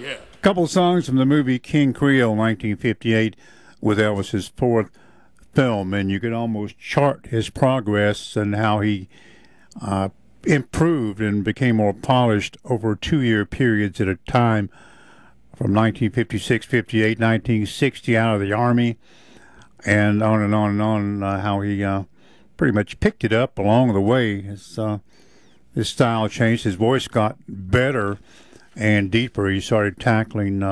Couple songs from the movie King Creole, 1958, with Elvis's fourth film, and you could almost chart his progress and how he improved and became more polished over 2-year periods at a time, from 1956, 58, 1960 out of the Army, and on and on and on, how he pretty much picked it up along the way. His style changed, his voice got better and deeper. He started tackling